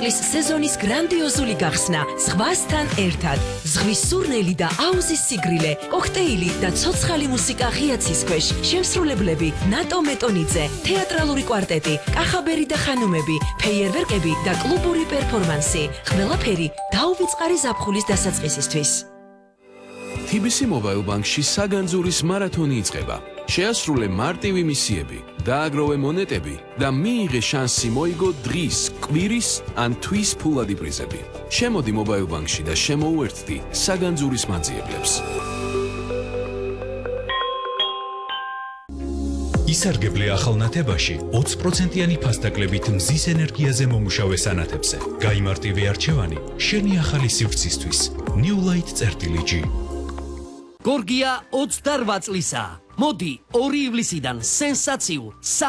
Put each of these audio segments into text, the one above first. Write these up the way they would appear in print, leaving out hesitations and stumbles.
წლის სეზონის გრანდიოზული გახსნა ზღვასთან ერთად. ზღვის სურნელი და აუზის სიგრილე, კოქტეილი და ცოცხალი მუსიკა ღიაცის ქვეშ. შემსრულებლები ნატო მეტონიძე, თეატრალური კვარტეტი, კახაბერი და ხანუმები, ფეიერვერკები და კლუბური პერფორმანსი. ყველაფერი დაუვიწყარი ზაფხულის დასაწყისისთვის. TBC Mobile Bank-ში საგანძურის მარათონი იწყება. შეასრულე მარტივი მისიები, დააგროვე მონეტები და მიიღე შანსი მოიგო დღის, კვირის ან თვის ფულადი პრიზები. შემოდი Mobile Bank-ში და შემოუერთდი საგანძურის მაძიებლებს. ისარგებლე ახალნათებაში 20%-იანი ფასდაკლებით მზის ენერგიაზე მომუშავე სანათებზე. გაიმარტივე არჩევანი შენი ახალი სივრცისთვის. New Light-G. გორგია 28 წლისა. მოდი 2 ივლისიდან სენსაციულ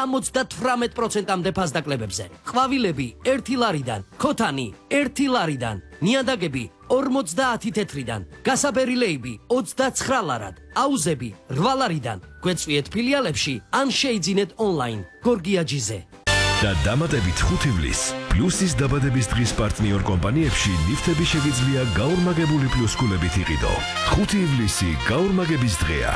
78%-მდე ფასდაკლებებზე. ყვავილები 1 ლარიდან, ქოთანი 1 ლარიდან, ნიადაგები 50 თეთრიდან, გასაბერილეები 29 ლარად, აუზები 8 ლარიდან. გვეწვიეთ ფილიალებში ან შეიძინეთ ონლაინ. გორგია G-ზე. და დამატებით 5 ივლისს პლუსის დაბადების დღის პარტნიორ კომპანიებში ლიფტები შეგიძლია გაორმაგებული პლუსკულებით იყიდო. 5 ივლისი გაორმაგების დღეა.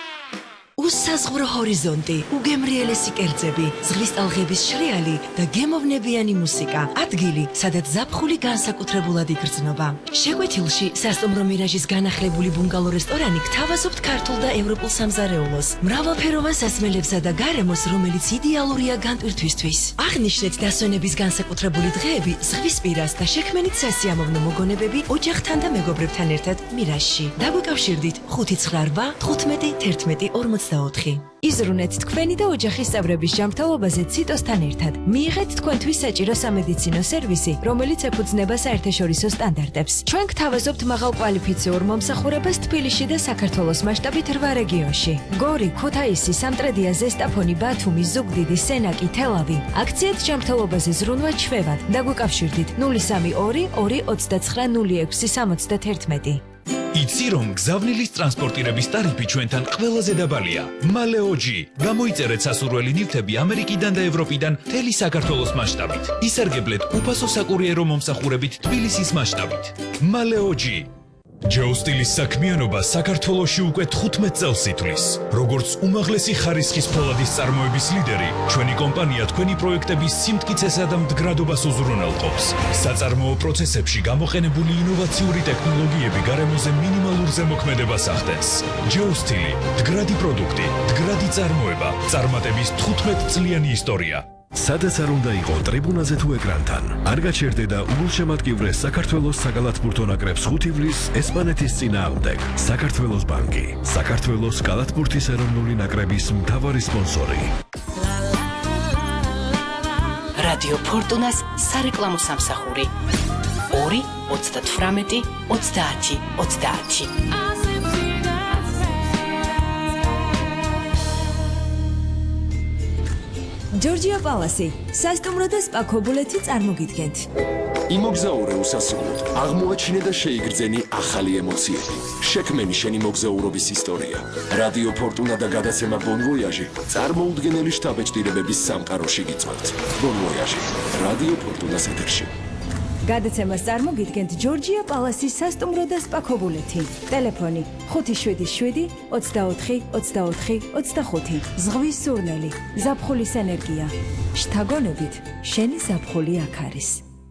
უსაზღვრო ჰორიზონტი, უგემრიელესი კერძები, ზღვის ტალღების შრიალი და გემოვნებიანი მუსიკა. ადგილი, სადაც ზაფხული განსაკუთრებულად იგრძნობა. შეკვეთილში სასტუმრო მირაჟის განახლებული ბუნგალო რესტორანი გთავაზობთ ქართულ და ევროპულ სამზარეულოს, მრავალფეროვან სასმელებსა და გარემოს, რომელიც იდეალურია განტვირთვისთვის. აღნიშნეთ დასვენების განსაკუთრებული დღეები ზღვისპირას და შექმენით სასიამოვნო მოგონებები ოჯახთან და მეგობრებთან ერთად მირაჟში. დაგვიკავშირდით 598 15 11 40. იზრუნეთ თქვენი და ოჯახის წევრების ჯანმრთელობაზე ციტოსთან ერთად. მიიღეთ თქვენთვის საჭირო სამედიცინო სერვისი, რომელიც ეფუძნება საერთაშორისო სტანდარტებს. ჩვენ გთავაზობთ მაღალკვალიფიციურ მომსახურებას თბილისში და საქართველოს მასშტაბით 8 რეგიონში. გორი, ქუთაისი, სამტრედია, ზესტაფონი, ბათუმი, ზუგდიდი, სენაკი, თელავი. აქციეთ ჯანმრთელობაზე ზრუნვა ჩვევად. დაგვიკავშირდით 032 229 06 71. იცი რომ გზავნილის ტრანსპორტირების ტარიფი ჩვენთან ყველაზე დაბალია. მალეოჯი. გამოიწერეთ სასურველი ნივთები ამერიკიდან და ევროპიდან მთელი საქართველოს მასშტაბით. ისარგებლეთ უფასო საკურიერო მომსახურებით თბილისის მასშტაბით. მალეოჯი. ჯოუსტილის საქმიანობა საქართველოში უკვე 15 წელს ითვლის. როგორც უმაღლესი ხარისხის ფოლადის წარმოების ლიდერი, ჩვენი კომპანია თქვენი პროექტების სიმტკიცესა და მდგრადობას უზრუნველყოფს. საწარმოო პროცესებში გამოყენებული ინოვაციური ტექნოლოგიები გარემოზე მინიმალურ ზემოქმედებას ახდენს. ჯოუსტილი, მდგრადი პროდუქტი, მდგრადი წარმოება, წარმატების 15 წლიანი ისტორია. სადაც არ უნდა იყო ტრიბუნაზე თუ ეკრანთან. არ გაჩერდე და უგულშემატკივრე საქართველოს საკალათბურთო ნაკრებს 5 ივლისს ესპანეთის წინააღმდეგ. საქართველოს ბანკი, საქართველოს კალათბურთის ეროვნული ნაკრების მთავარი სპონსორი. რადიო ფორტუნას სარეკლამო სამსახური 2 38 30 30. ჯორჯია პალასი, სასტუმრო და სპა ქობულეთი წარმოგიდგენთ. იმოგზაურე უსასრულოდ, აღმოაჩინე და შეიგრძენი ახალი ემოციები. შექმენი შენი მოგზაურობის ისტორია. რადიო ფორტუნა და გადაცემა Bon Voyage წარმოუდგენელი შთაბეჭდილებების სამყაროში გიწევთ. Bon Voyage, რადიო ფორტუნას ეთერში. გადაცემას წარმოგიდგენთ ჯორჯია პალასის სასტუმრო და სპა ქობულეთი. ტელეფონი 577 24 24 25. ზღვის სურნელი, ზაფხულის ენერგია. შთაგონებით, შენი ზაფხული აქ არის.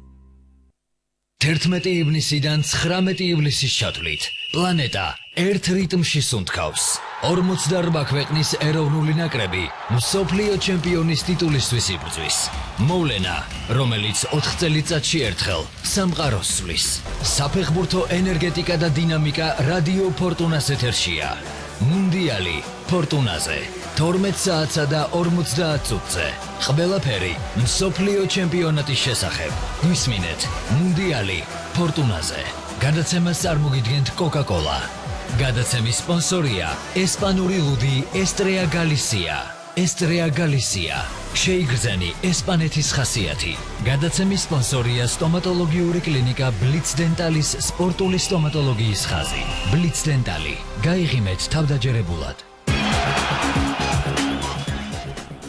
11 ივნისიდან 19 ივლისის ჩათვლით პლანეტა ერთ რიტმში სუნთქავს. 48 ქვეყნის ეროვნული ნაკრები მსოფლიო ჩემპიონის ტიტულისთვის იბრძვის. მოვლენა, რომელიც 4 წელიწადში ერთხელ სამყაროს სვლის. საფეხბურთო ენერგეტიკა და დინამიკა რადიო ფორტუნას ეთერშია. მუნდიალი ფორტუნაზე 12 საათსა და 50 წუთზე. ყველაფერი მსოფლიო ჩემპიონატის შესახებ. გვისმინეთ მუნდიალი ფორტუნაზე. გადაცემას წარმოგიდგენთ Coca-Cola. გადაცემის სპონსორია ესპანური ლუდი ესტრეა გალისია. ესტრეა გალისია. შეიგრძენი ესპანეთის ხასიათი. გადაცემის სპონსორია სტომატოლოგიური კლინიკა ბლიც დენტალის სპორტული სტომატოლოგიის ხაზი. ბლიც დენტალი. გაიღიმეთ თავდაჯერებულად.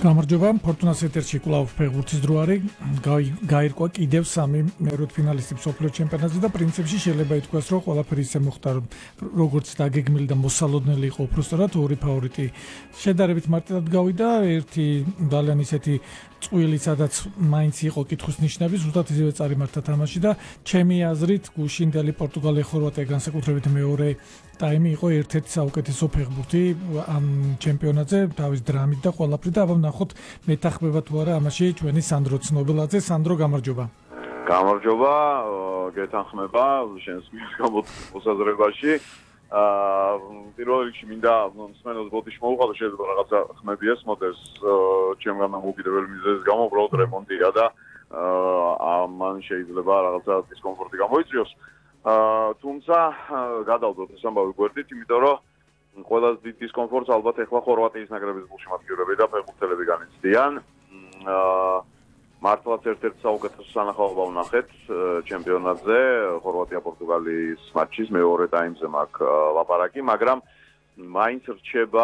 გამარჯობა, ფორტუნას ეთერში კვლავ ფეხბურთის დრო არის. გაირკვა კიდევ 3 მეორე ფინალისტი მსოფლიო ჩემპიონატზე და პრინციპში შეიძლება ითქვას, რომ ყველაფერი ისე მოხდა, როგორც დაგეგმილი და მოსალოდნელი იყო, უბრალოდ ორი ფავორიტი შედარებით მარტივად გავიდა, ერთი ძალიან ისეთი წვილი, სადაც მაინც იყო კითხვის ნიშნები, ზუსტად ისევე წარიმართა თამაში და ჩემი აზრით გუშინდელი პორტუგალია ხორვატია განსაკუთრებით მეორე ტაიმი იყო ერთ-ერთი საუკეთესო ფეხბურთი ამ ჩემპიონატზე, თავის დრამით და ყველაფრით და აბა ნახოთ მეთახმება თუ არა ამაში ჩვენი სანდრო ცნობელაძე. სანდრო, გამარჯობა. გამარჯობა, გეთანხმება შენს მოსაზრებაში. პირველ რიგში მინდა მსმენელს ბოდიში მოვუყავ, შეიძლება რაღაცა ხმები ესმოდეს ჩემგან დამოუკიდებელი მიზეზის გამო, უბრალოდ რემონტია და ამან შეიძლება რაღაცა დისკომფორტი გამოიწვიოს. თუმცა გადავდოთ ეს ამბავი გვერდით, იმიტომ რომ ყველაზე დიდ დისკომფორტს ალბათ ეხლა ხორვატიის ნაკრების გულშემატკივრები და ფეხბურთელები განიცდიან. მართლაც ერთ-ერთი საუკეთესო სანახაობა ვნახეთ ჩემპიონატზე, ხორვატია-პორტუგალიის მატჩის მეორე ტაიმზე მაქვს ლაპარაკი, მაგრამ მაინც რჩება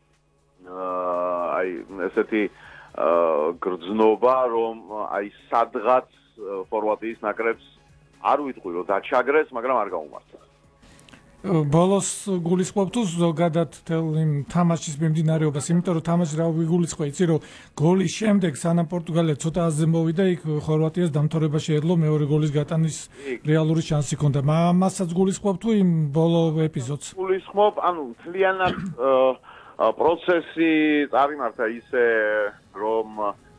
აი ესეთი გრძნობა, რომ აი სადღაც ხორვატიის ნაკრებს არ ვიტყვი, რომ დაჩაგრეს, მაგრამ არ გაუმართა. ბოლოს გულისხმობ თუ ზოგადად თამაშის მიმდინარეობას, იმიტომ რომ თამაში რა ვიგულისხმე, იცი რომ გოლის შემდეგ სანამ პორტუგალია ცოტა აზზე მოვიდა, იქ ხორვატიას დამთავრება შეეძლო მეორე გოლის გატანის რეალური შანსი ჰქონდა. მასაც გულისხმობ თუ იმ ბოლო ეპიზოდს? გულისხმობ, ანუ მთლიანად პროცესი წარიმართა ისე, რომ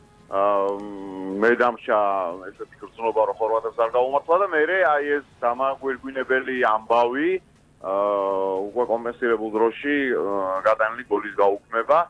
მე დამჭა ესეთი გრძნობა, რომ ხორვატებს არ გაუმართლა და მე აი ეს დამაგვირგვინებელი ამბავი უკვე კომპენსირებულ დროში გატანილი გოლის გაუქმება.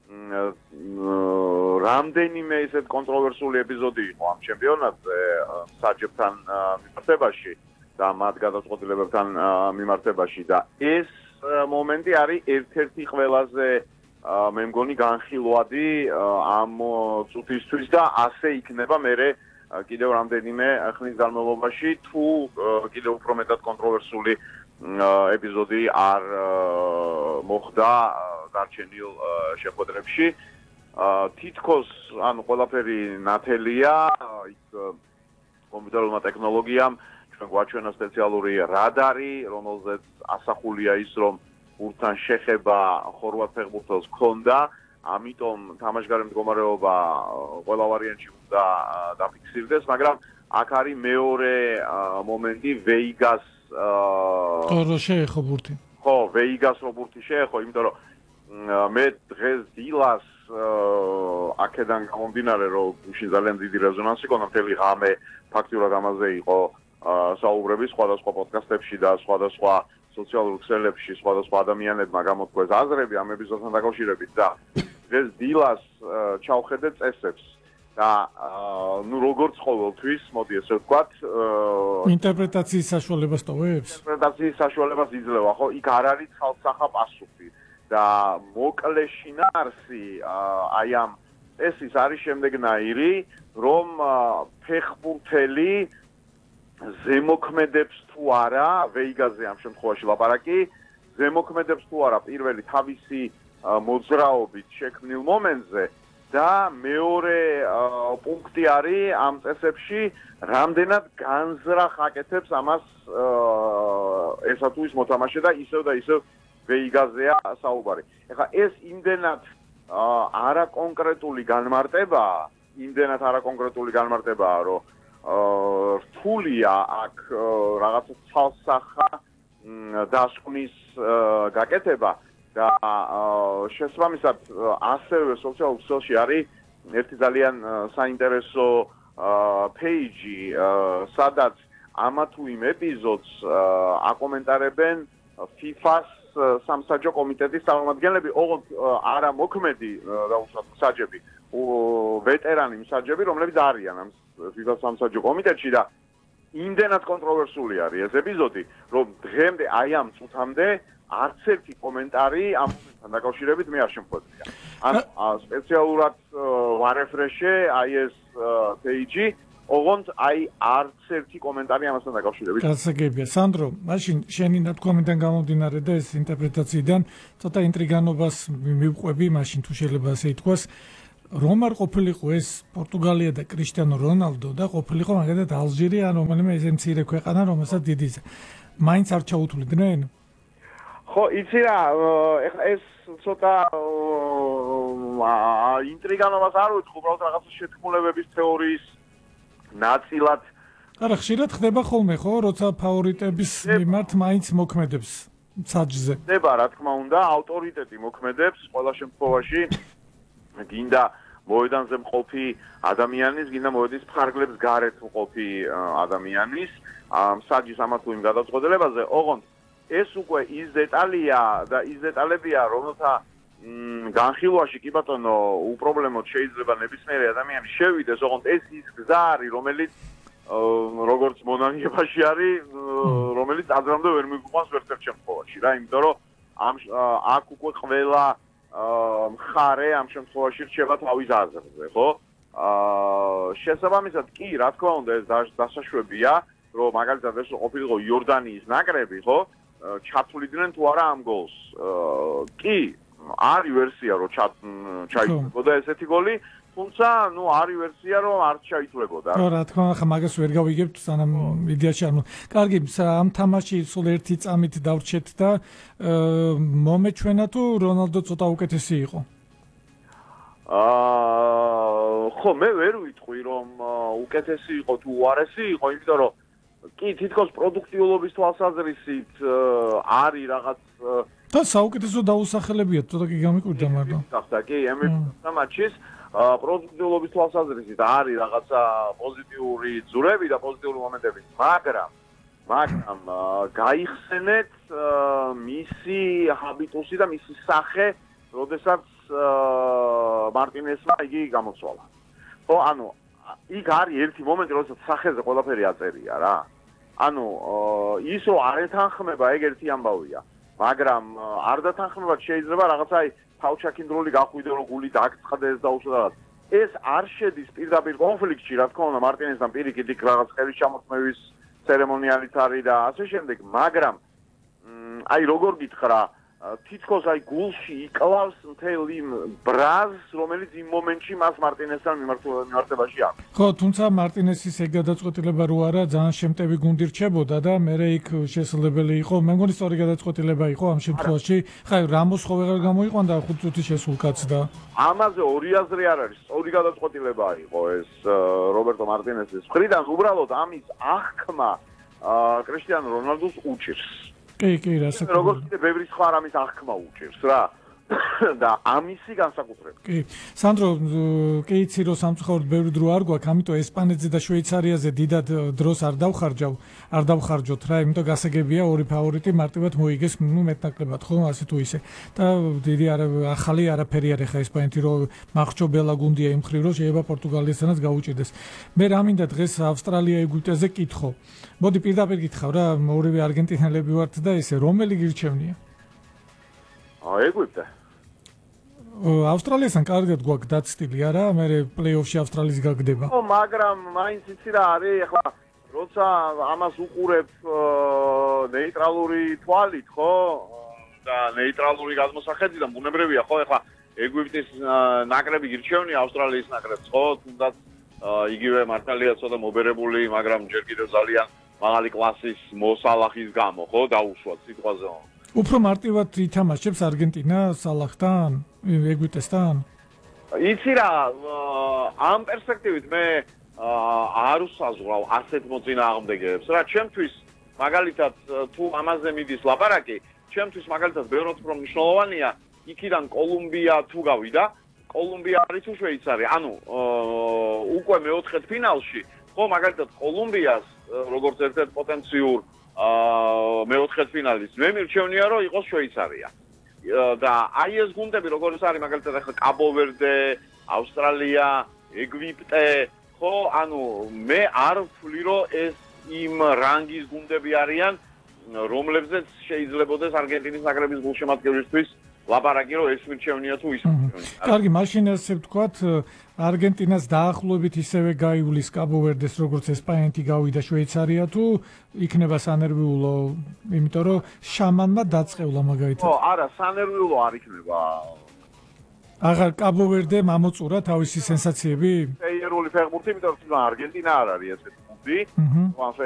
რამდენიმე ესეთ კონტროვერსული ეპიზოდი იყო ამ ჩემპიონატზე საჯებთან მიმართებაში და მათ გადაწყვეტილებებთან მიმართებაში და ეს მომენტი არის ერთ-ერთი ყველაზე მე მგონი განხილვადი ამ წუთისთვის და ასე იქნება მე კიდევ რამდენიმე ხნის განმავლობაში თუ კიდევ უფრო მეტად კონტროვერსული ეპიზოდი არ მოხდა დარჩენილ შეხვედრებში. თითქოს ანუ ყველაფერი ნათელია, იქ კომპიუტერულმა ტექნოლოგიამ ჩვენ გვაჩვენა სპეციალური რადარი, რომელზეც ასახულია ის, რომ ურთან შეხება ხორვატ ფეხბურთელს ჰქონდა, ამიტომ თამაშგარე მდგომარეობა ყველა ვარიანტში უნდა დაფიქსირდეს, მაგრამ აქ არის მეორე მომენტი ვეიგას რო შეეხო ბურთი. ხო, ვეიგას რო ბურთი შეეხო, იმიტომ რომ მე დღეს დილას აქედან გამომდინარე, რომ გუშინ ძალიან დიდი რეზონანსი ჰქონდა, მთელი ღამე ფაქტიურად ამაზე იყო საუბრები სხვადასხვა პოდკასტებში და სხვადასხვა სოციალურ ქსელებში, სხვადასხვა ადამიანებმა გამოთქვეს აზრები ამ ეპიზოდთან დაკავშირებით და დღეს დილას ჩავხედე წესებს და ნუ როგორც ყოველთვის, მოდი ესე ვთქვათ, ინტერპრეტაციის საშუალებას ტოვებს? ინტერპრეტაციის საშუალებას იძლევა, ხო, იქ არ არის ხალხსახა პასუხი და მოკლე შინაარსი აი ამ წესის არის შემდეგნაირი, რომ ფეხბურთელი ზემოქმედებს თუ არა, ვეიგაზე ამ შემთხვევაში ლაპარაკი, ზემოქმედებს თუ არა პირველი თავისი მოძრაობით შექმნილ მომენტზე და მეორე პუნქტი არის ამ წესებში, რამდენად განზრახ აკეთებს ამას ესა თუ ის მოთამაშე და ისევ ვეიგაზეა საუბარი. ეხლა ეს იმდენად არაკონკრეტული განმარტებაა, რომ რთულია აქ რაღაცა ცალსახა დასკვნის გაკეთება და შესაბამისად ასევე სოციალურ ქსელში არის ერთი ძალიან საინტერესო პეიჯი, სადაც ამა თუ იმ ეპიზოდს აკომენტარებენ FIFA-ს სამსაჯო კომიტეტის წარმომადგენლები, ოღონდ არა მოქმედი დაუშვათ მსაჯები, ვეტერანი მსაჯები, რომლებიც არიან ამ FIFA-ს სამსაჯო კომიტეტში და იმდენად კონტროვერსული არის ეს ეპიზოდი, რომ დღემდე აი ამ წუთამდე არც ერთი კომენტარი ამ მომენტთან დაკავშირებით მე არ შემხვედრია. ანუ სპეციალურად ვარეფრეშე აი ეს პეიჯი, ოღონდ აი არც ერთი კომენტარი ამასთან დაკავშირებით. გასაგებია. სანდრო, მაშინ შენი ნათქვამიდან გამომდინარე და ეს ინტერპრეტაციიდან ცოტა ინტრიგანობას მივყვები, მაშინ თუ შეიძლება ასე ითქვას. რომ არ ყოფილიყო ეს პორტუგალია და კრისტიანო რონალდო და ყოფილიყო მაგალითად ალჟირი ან რომელიმე ეს მცირე ქვეყანა, რომელსაც დიდი მაინც არ ჩაუთვლიდნენ? ხო, იცი რა, ეს ცოტა ინტრიგანობას არ ვიტყვი, უბრალოდ რაღაცა შეთქმულებების თეორიის ნაწილად. არა, ხშირად ხდება ხოლმე, ხო, როცა ფავორიტების მიმართ მაინც მოქმედებს საჯზე. ხდება, რა თქმა უნდა, ავტორიტეტი მოქმედებს ყველა შემთხვევაში. გინდა მოედანზე მყოფი ადამიანის, გინდა მოედის ფარგლებს გარეთ მყოფი ადამიანის, საჯის ამათ თუ იმ გადაწყვეტილებაზე, ოღონდ ეს უკვე ის დეტალია და ის დეტალებია, რომელთა განხილვაში კი ბატონო უპრობლემოდ შეიძლება ნებისმიერი ადამიანი შევიდეს, ოღონდ ეს ის გზა არის, რომელიც როგორც მონანიებაში არის, რომელიც აზრამდე ვერ მიგვიყვანს ერთ-ერთ შემთხვევაში რა, იმიტომ რომ აქ უკვე ყველა მხარე ამ შემთხვევაში რჩება თავის აზრზე, ხო? შესაბამისად კი, რა თქმა უნდა, ეს დასაშვებია, რომ მაგალითად ეს ყოფილიყო იორდანიის ნაკრები, ხო? ჩათვლიდნენ თუ არა ამ გოლს. კი, არის ვერსია, რომ ჩაითვლებოდა ესეთი გოლი, თუმცა, არის ვერსია, რომ არ ჩაითვლებოდა. ხო, რა თქმა უნდა, მაგას ვერ გავიგებთ, სანამ იდეაში არ. კარგი, ამ თამაში სულ ერთი წამით დავრჩეთ და მომეჩვენა თუ რონალდო ცოტა უკეთესი იყო? ხო, მე ვერ ვიტყვი, რომ უკეთესი იყო თუ უარესი იყო, იმიტომ რომ კი, თითქოს პროდუქტიულობის თვალსაზრისით არის რაღაც და საუკეთესო დაუსახელებია, ცოტა კი გამიკვირდა მარტო. ხახტა, კი, MVP მატჩის პროდუქტიულობის თვალსაზრისით არის რაღაცა პოზიტიური ძურები და პოზიტიური მომენტები, მაგრამ გაიხსენეთ მისი ჰაბიტუსი და მისი სახე, როდესაც მარტინესმა იგი გამოცვალა. ხო, ანუ იქ არის ერთი მომენტი, როდესაც სახეზე ყველაფერი აწერია რა. ანუ ის რომ არ ეთანხმება, ეგ ერთი ამბავია, მაგრამ არ დათანხმებად შეიძლება რაღაცა თავჩაქინდრული გახვიდე, რომ გული დაგწყდეს და უშუალოდ ეს არ შედის პირდაპირ კონფლიქტში, რა თქმა უნდა, მარტინესთან პირიქით იქ რაღაც ხელის ჩამოთმევის ცერემონიალიც არის და ასე შემდეგ, მაგრამ როგორ გითხრა, თითქოს გულში იკლავს მთელ იმ ბრაზს, რომელიც იმ მომენტში მას მარტინესთან მიმართებაში აქვს. ხო, თუმცა მარტინესის ეგ გადაწყვეტილება რო არა, ძალიან შემტევი გუნდი რჩებოდა და მე იქ შესაძლებელი იყო, მე მგონი სწორი გადაწყვეტილება იყო ამ შემთხვევაში. ხა რამოს ხო ვეღარ გამოიყვანდა 5 წუთი შესულ კაცს და ამაზე ორი აზრი არ არის, სწორი გადაწყვეტილება იყო ეს რობერტო მარტინესის მხრიდან, უბრალოდ ამის აღქმა კრისტიანო რონალდოს უჭირს. კი, რასაკვირველია. როგორც კიდე ბევრი სხვა რამის აღქმა უჭირს რა. და ამისი განსაკუთრებით. კი, სანდრო, კი იცი რომ სამწუხაროდ ბევრი დრო არ გვაქვს, ამიტომ ესპანეთზე და შვეიცარიაზე დიდად დროს არ დავხარჯოთ რა, იმიტომ გასაგებია ორი ფავორიტი მარტივად მოიგეს მეტნაკლებად, ხო, ასე თუ ისე. და დიდი ახალი არაფერი არ ეხა ესპანეთი რომ მახრჩობელა გუნდია იმ ხრივ რომ შეიძლება პორტუგალიასთანაც გაუჭირდეს. მე რამინდა დღეს ავსტრალია ეგვიპტეზე კითხო. მოდი პირდაპირ გითხავ რა, ორივე არგენტინელები ვართ და ესე რომელი გირჩევნია? ეგვიპტე. ავსტრალიასთან კარგად გვაქვს დაცდილი არა? მე პლეი-ოფში ავსტრალიის გაგდება. ხო, მაგრამ მაინც იცი რა არის, ახლა როცა ამას უყურებ ნეიტრალური თვალით, ხო? და ნეიტრალური გადმოსახედიდან ბუნებრივია, ხო? ახლა ეგვიპტის ნაკრები გირჩევნია ავსტრალიის ნაკრებს, ხო? თუნდაც იგივე მართალია ცოტა მობერებული, მაგრამ ჯერ კიდევ ძალიან მაღალი კლასის მოსალახის გამო, ხო? დაუშვათ სიტყვაზე. უფრო მარტივად ითამაშებს არგენტინა სალახთან, ეგვიპტესთან? იცი რა, ამ პერსპექტივით მე არ უსაზღვრავ ასეთ მოწინააღმდეგეებს. რა, ჩემთვის მაგალითად თუ ამაზე მიდის ლაპარაკი, ჩემთვის მაგალითად ბევრად უფრო მნიშვნელოვანია იქიდან კოლუმბია თუ გავიდა, კოლუმბია არის თუ შვეიცარია. ანუ უკვე მეოთხედფინალში, ხო, მაგალითად კოლუმბიას როგორც ერთ-ერთ პოტენციურ მეოთხედფინალის მე მირჩევნია რომ იყოს შვეიცარია. და აი ეს გუნდები როგორც არის მაგალითად ახლა კაბო-ვერდე, ავსტრალია, ეგვიპტე, ხო, ანუ მე არ ვთვლი რომ ეს იმ რანგის გუნდები არიან, რომლებზეც შეიძლებაოდეს არგენტინის ნაკრების გულშემატკივრისთვის ლაპარაკი რომ ეს მირჩევნია თუ ის მირჩევნია. კარგი, მაშინ ასე ვთქვათ, არგენტინას დაახლოებით ისევე გაივლის კაბო-ვერდეს როგორც ესპანეთი გავიდა შვეიცარია თუ იქნება სანერვიულო, იმიტომ რომ შამანმა დაწყევლა მაგალითად. ხო, არა, სანერვიულო არ იქნება. აღარ კაბო-ვერდე ამოწურა თავისი სენსაციები? ეროვნული ფეხბურთი, იმიტომ რომ არგენტინა არ არის ესეთი გუნდი.